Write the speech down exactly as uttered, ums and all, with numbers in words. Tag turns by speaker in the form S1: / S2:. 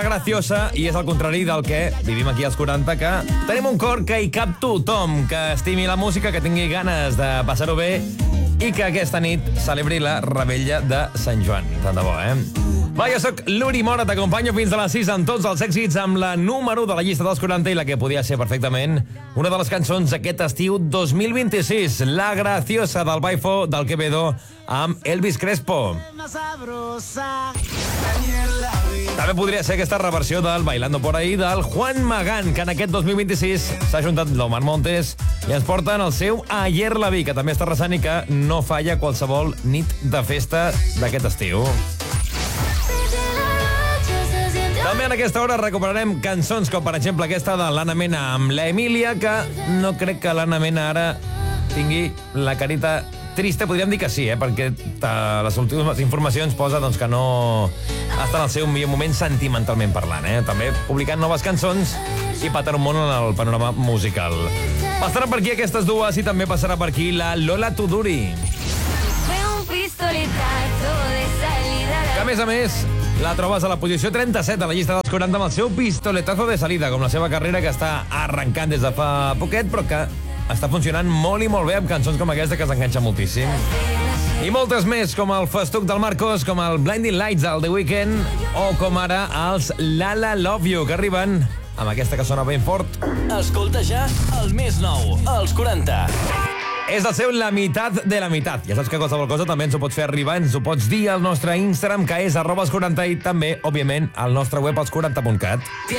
S1: graciosa i és el contrari del que vivim aquí als quaranta, que tenim un cor que hi cap tothom, que estimi la música, que tingui ganes de passar-ho bé i que aquesta nit celebri la Revetlla de Sant Joan. Tant de bo, eh? Va, jo soc l'Uri Mora, t'acompanyo fins a les sis amb tots els èxits, amb la número de la llista dels quaranta i la que podia ser perfectament una de les cançons d'aquest estiu dos mil vint-i-sis, La Graciosa del Baifo del Quevedo amb Elvis Crespo. També podria ser aquesta reversió del Bailando por ahí del Juan Magán, que en aquest dos mil vint-i-sis s'ha juntat l'Omar Montes i ens porten el seu Ayer la vi, que també està arrasant i que no falla qualsevol nit de festa d'aquest estiu. També en aquesta hora recuperarem cançons com, per exemple, aquesta de l'Anna Mena amb la Emilia, que no crec que l'Anna Mena ara tingui la carita trista. Podríem dir que sí, eh? Perquè les últimes informacions posa doncs, que no està en el seu millor moment sentimentalment parlant. Eh? També publicant noves cançons i patant un món en el panorama musical. Passarà per aquí aquestes dues i també passarà per aquí la Lola Tuduri. Que, a més a més, la trobes a la posició trenta-set a la llista dels quaranta amb el seu pistoletazo de salida, com la seva carrera que està arrencant des de fa poquet, però que està funcionant molt i molt bé amb cançons com aquesta que s'enganxa moltíssim. I moltes més, com el Festuc del Marcos, com el Blinding Lights del The Weeknd, o com ara els Lala Love You, que arriben amb aquesta que sona ben fort.
S2: Escolta ja el més nou, els quaranta.
S1: És el seu La Mitat de la Mitat. Ja saps que qualsevol cosa també ens ho pots fer arribar, ens ho pots dir al nostre Instagram, que és arroba els quaranta, i també, òbviament, al nostre web, els quaranta punt cat.